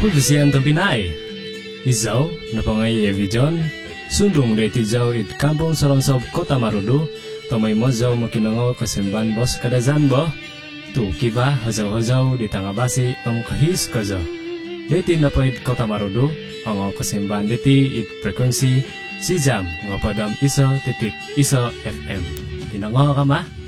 bisian Pinay. Izaw na pangay Evijon, sundong reti jaw it kampung Sorongsob Kota Marudu, tomay mo jaw makinangaw kasimban bos kadazan bo, tu kiba hazaw-hazaw di tangabasi ang kahis kazo. Deti na pa it Kota Marudu, ang kasimban deti it frekuensi si jam ngapadam isa titik isa FM. Tinangaw ka ma?